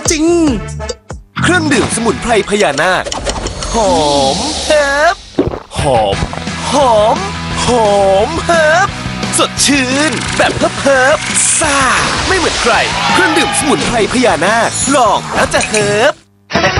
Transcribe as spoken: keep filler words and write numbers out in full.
จริงเครื่องดื่มสมุนไพรพญานาคหอมเฮิบหอมหอมหอมเฮิบสดชื่นแบบเฮิบเฮิบซ่าไม่เหมือนใครเครื่องดื่มสมุนไพรพญานาคลองแล้วจะเฮิบ